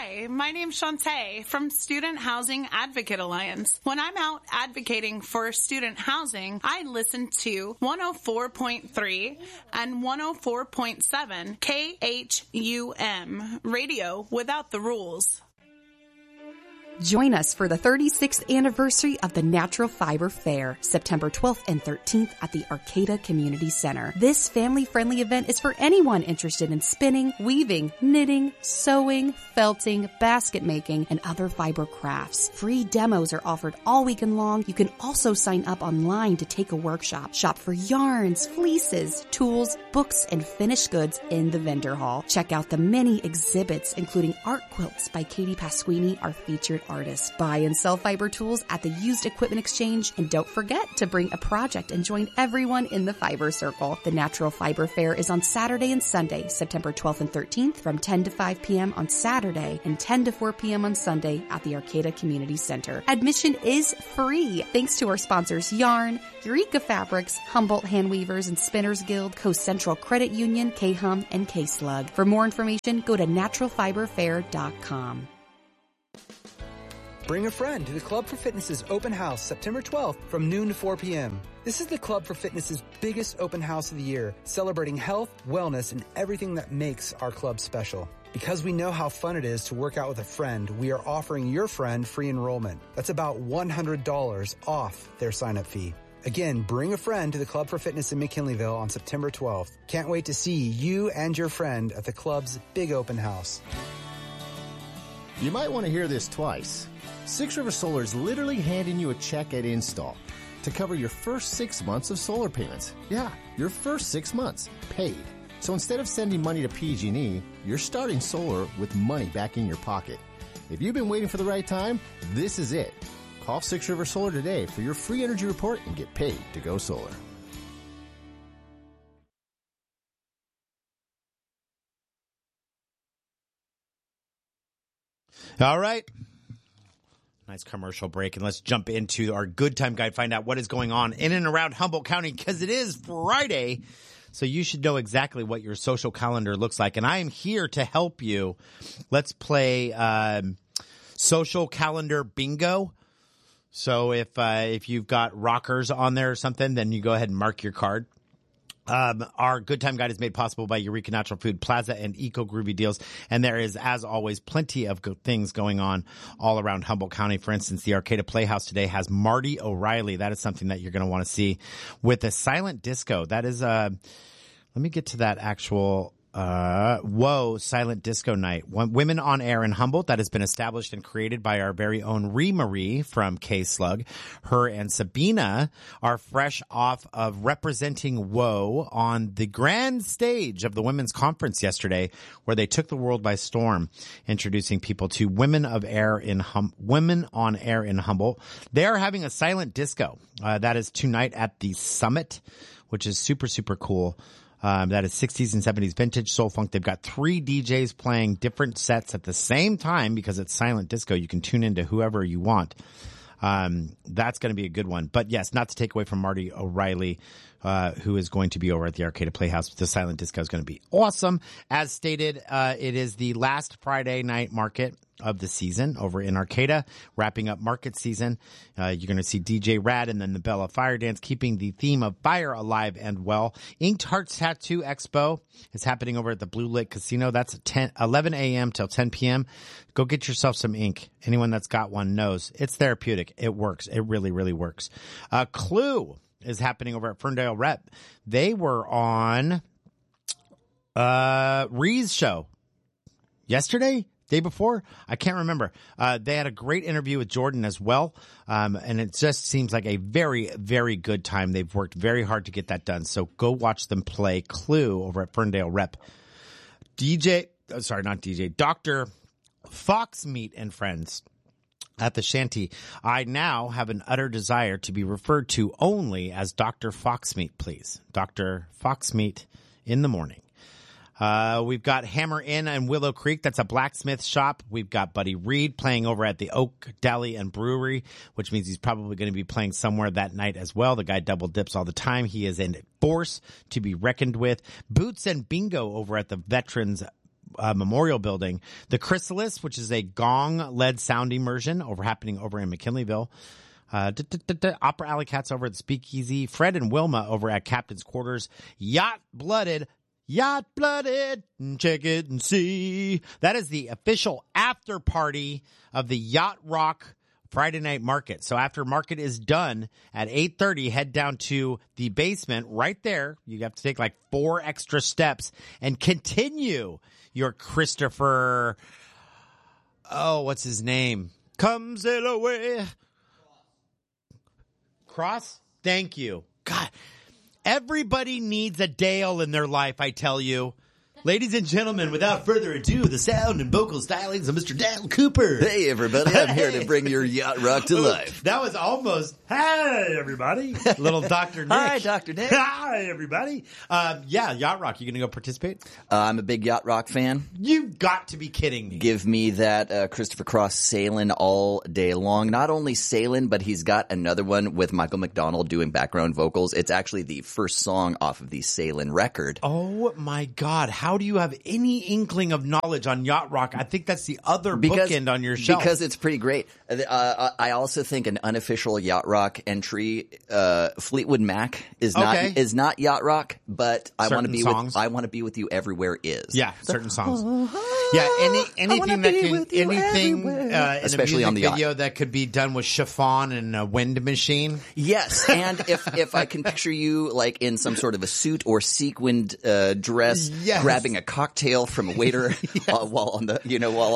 Hi, my name's Shantae from Student Housing Advocate Alliance. When I'm out advocating for student housing, I listen to 104.3 and 104.7 KHUM Radio without the rules. Join us for the 36th anniversary of the Natural Fiber Fair, September 12th and 13th at the Arcata Community Center. This family-friendly event is for anyone interested in spinning, weaving, knitting, sewing, felting, basket making, and other fiber crafts. Free demos are offered all weekend long. You can also sign up online to take a workshop. Shop for yarns, fleeces, tools, books, and finished goods in the vendor hall. Check out the many exhibits, including art quilts by Katie Pasquini, our featured artists. Buy and sell fiber tools at the Used Equipment Exchange, and don't forget to bring a project and join everyone in the Fiber Circle. The Natural Fiber Fair is on Saturday and Sunday, September 12th and 13th from 10 to 5 p.m. on Saturday and 10 to 4 p.m. on Sunday at the Arcata Community Center. Admission is free thanks to our sponsors Yarn, Eureka Fabrics, Humboldt Handweavers and Spinners Guild, Coast Central Credit Union, K-Hum, and K-Slug. For more information, go to naturalfiberfair.com. Bring a friend to the Club for Fitness's open house September 12th from noon to 4 p.m. This is the Club for Fitness's biggest open house of the year, celebrating health, wellness, and everything that makes our club special. Because we know how fun it is to work out with a friend, we are offering your friend free enrollment. That's about $100 off their sign-up fee. Again, bring a friend to the Club for Fitness in McKinleyville on September 12th. Can't wait to see you and your friend at the club's big open house. You might want to hear this twice. Six River Solar is literally handing you a check at install to cover your first 6 months of solar payments. Yeah, your first 6 months, paid. So instead of sending money to PG&E, you're starting solar with money back in your pocket. If you've been waiting for the right time, this is it. Call Six River Solar today for your free energy report and get paid to go solar. All right. Nice commercial break, and let's jump into our Good Time Guide, find out what is going on in and around Humboldt County, because it is Friday, so you should know exactly what your social calendar looks like, and I am here to help you. Let's play social calendar bingo. So if you've got rockers on there or something, then you go ahead and mark your card. Our Good Time Guide is made possible by Eureka Natural Food Plaza and Eco Groovy Deals. And there is, as always, plenty of good things going on all around Humboldt County. For instance, the Arcata Playhouse today has Marty O'Reilly. That is something that you're going to want to see with a silent disco. That is, let me get to that actual, silent disco night. Women on Air in Humboldt, that has been established and created by our very own Marie from K-Slug. Her and Sabina are fresh off of representing WOA on the grand stage of the women's conference yesterday, where they took the world by storm, introducing people to Women on Air in Humboldt. They are having a silent disco. That is tonight at the Summit, which is super, super cool. That is 60s and 70s vintage soul funk. They've got 3 DJs playing different sets at the same time because it's silent disco. You can tune into whoever you want. That's going to be a good one. But yes, not to take away from Marty O'Reilly, who is going to be over at the Arcata Playhouse. The silent disco is going to be awesome. As stated, it is the last Friday night market of the season over in Arcata, wrapping up market season. You're going to see DJ Rad and then the Bella Fire Dance, keeping the theme of fire alive and well. Inked Hearts Tattoo Expo is happening over at the Blue Lake Casino. That's 11 a.m. till 10 p.m. Go get yourself some ink. Anyone that's got one knows it's therapeutic. It works. It really, really works. Clue is happening over at Ferndale Rep. They were on Ree's show yesterday, day before, I can't remember. They had a great interview with Jordan as well. And it just seems like a very, very good time. They've worked very hard to get that done. So go watch them play Clue over at Ferndale Rep. Dr. Foxmeat and Friends at the Shanty. I now have an utter desire to be referred to only as Dr. Foxmeat, please. Dr. Foxmeat in the morning. We've got Hammer Inn and Willow Creek. That's a blacksmith shop. We've got Buddy Reed playing over at the Oak Deli and Brewery, which means he's probably going to be playing somewhere that night as well. The guy double dips all the time. He is a force to be reckoned with. Boots and Bingo over at the Veterans Memorial Building. The Chrysalis, which is a gong-led sound immersion happening over in McKinleyville. Opera Alley Cats over at the Speakeasy. Fred and Wilma over at Captain's Quarters. Yacht Blooded, check it and see. That is the official after party of the Yacht Rock Friday Night Market. So after market is done at 8:30, head down to the basement right there. You have to take like 4 extra steps and continue your Christopher, what's his name? Come sail away. Cross? Thank you. God, everybody needs a Dale in their life, I tell you. Ladies and gentlemen, without further ado, the sound and vocal stylings of Mr. Dale Cooper. Hey, everybody. I'm here to bring your yacht rock to life. That was almost, hey, everybody. Little Dr. Nick. Hi, Dr. Nick. Hi, everybody. Yacht rock. You going to go participate? I'm a big yacht rock fan. You've got to be kidding me. Give me that Christopher Cross sailing all day long. Not only sailing, but he's got another one with Michael McDonald doing background vocals. It's actually the first song off of the Sailing record. Oh, my God. How do you have any inkling of knowledge on yacht rock? I think that's the other bookend on your shelf. Because it's pretty great. I also think an unofficial yacht rock entry, Fleetwood Mac is not yacht rock, but I want to be with you everywhere is. Yeah, certain songs. Yeah, anything that can especially in a music on the video yacht. That could be done with chiffon and a wind machine. Yes, and if I can picture you like in some sort of a suit or sequined dress, grabbing a cocktail from a waiter while on the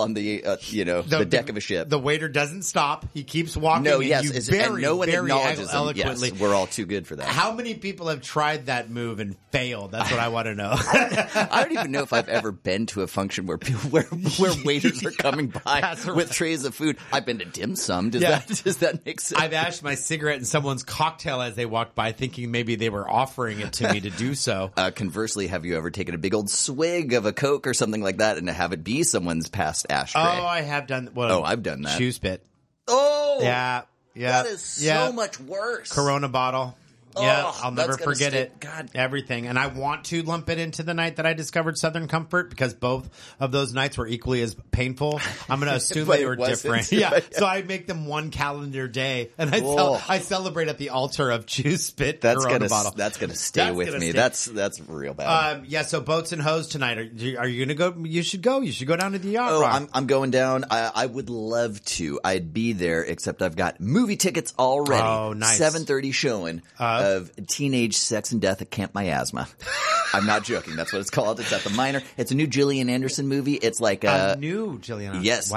deck of a ship. The waiter doesn't stop; he keeps walking. No, and yes, and no one acknowledges eloquently. Yes, we're all too good for that. How many people have tried that move and failed? That's what I want to know. I don't even know if I've ever been to a function where waiters are coming by with trays of food. I've been to dim sum. Does that make sense? I've ashed my cigarette in someone's cocktail as they walked by, thinking maybe they were offering it to me to do so. Conversely, have you ever taken a big old swig of a Coke or something like that and to have it be someone's past ashtray? Oh, I have done. Well, I've done that. Shoe spit. Oh, yeah. That is so much worse. Corona bottle. Yeah, I'll never forget it. God. Everything. And I want to lump it into the night that I discovered Southern Comfort because both of those nights were equally as painful. I'm going to assume they were different. Yeah. So I make them one calendar day and I celebrate at the altar of Chew Spit Corona bottle. That's going to stay with me. That's real bad. So Boats and Hoes tonight. Are you going to go? You should go. You should go down to the Yacht Rock. I'm going down. I would love to. I'd be there, except I've got movie tickets already. Oh, nice. 7:30 showing. Of Teenage Sex and Death at Camp Miasma. I'm not joking. That's what it's called. It's at the Minor. It's a new Gillian Anderson movie. It's like a new Gillian Anderson. Yes.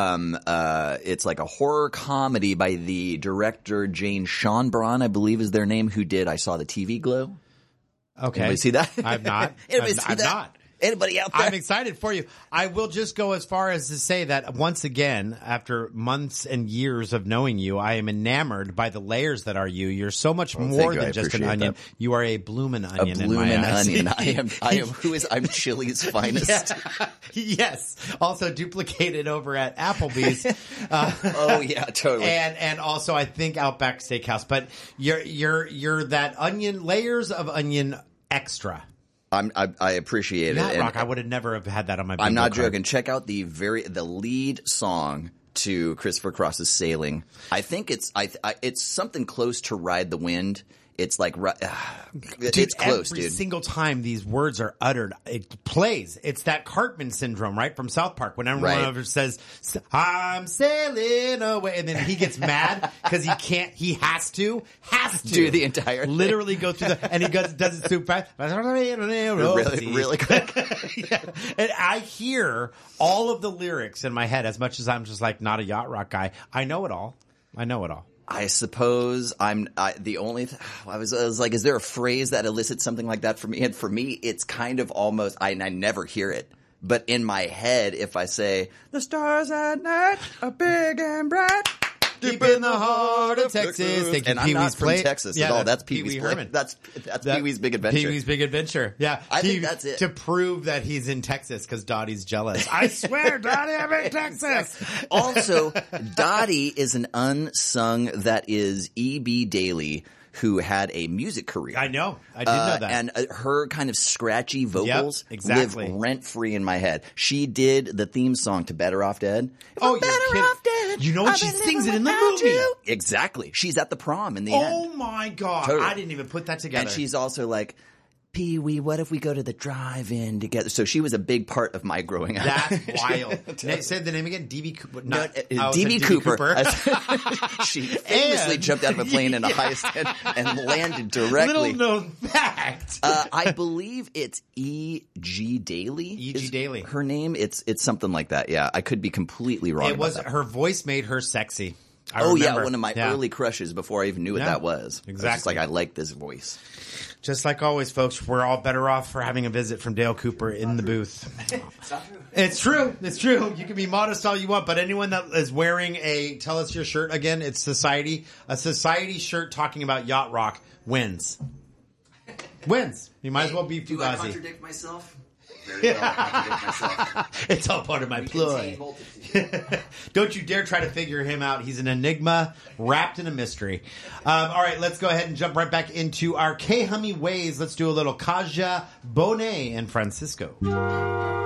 Wow. It's like a horror comedy by the director Jane Schonbrun, I believe is their name, who did I Saw the TV Glow. Okay. Anybody see that? I've not. I've not. Anybody out there? I'm excited for you. I will just go as far as to say that once again, after months and years of knowing you, I am enamored by the layers that are you. You're so much more than just an onion. That. You are a bloomin' onion. A bloomin' onion. I'm Chili's finest. Yeah. Yes. Also duplicated over at Applebee's. Oh yeah, totally. And also I think Outback Steakhouse. But you're that onion, layers of onion extra. I appreciate it. Rock, I would have never have had that on my bingo I'm not card. joking. Check out the lead song to Christopher Cross's Sailing. I think it's something close to Ride the Wind. It's like it's close, every dude. Single time these words are uttered, it plays. It's that Cartman syndrome, right, from South Park. When everyone ever says, "I'm sailing away," and then he gets mad because he has to do the entire thing. Literally go through and he does it super fast. really quick. Yeah. And I hear all of the lyrics in my head as much as I'm just like not a yacht rock guy. I know it all. I suppose I was like, is there a phrase that elicits something like that for me? And for me, it's kind of almost, I never hear it. But in my head, if I say, the stars at night are big and bright, deep in the heart of Texas. Thank you, and I'm not from Texas at all. That's Pee Wee Herman. That's Pee-wee's Big Adventure. Pee-wee's Big Adventure. Yeah. I think that's it. To prove that he's in Texas because Dottie's jealous. I swear, Dottie, I'm in Texas. Also, Dottie is an unsung that is E.B. Daly, who had a music career. I know. I did know that. And her kind of scratchy vocals exactly. live rent-free in my head. She did the theme song to Better Off Dead. Oh, you're kidding. You know what? She sings it in the movie. Exactly. She's at the prom in the end. Oh, my God. Totally. I didn't even put that together. And she's also like, Pee-wee, what if we go to the drive-in together? So she was a big part of my growing up. That's wild. Say the name again. D.B. Cooper. D.B. Cooper. She famously jumped out of a plane in a heist and landed directly. Little known fact. I believe it's E.G. Daily. E.G. Daily. Her name. It's something like that. Yeah, I could be completely wrong. It was about that. her voice made her sexy. Yeah, one of my early crushes before I even knew what that was. Exactly. I was just like, I like this voice. Just like always, folks, we're all better off for having a visit from Dale Cooper in the booth. It's not true. It's true. It's true. You can be modest all you want, but anyone that is wearing tell us your shirt again, it's Society. A Society shirt talking about yacht rock wins. Wins. You might as well be Fugazi. Do I contradict myself? Very well, contradict myself. It's all part of my ploy. Don't you dare try to figure him out. He's an enigma wrapped in a mystery. All right, let's go ahead and jump right back into our K-Hummy ways. Let's do a little Kaja Bonet and Francisco.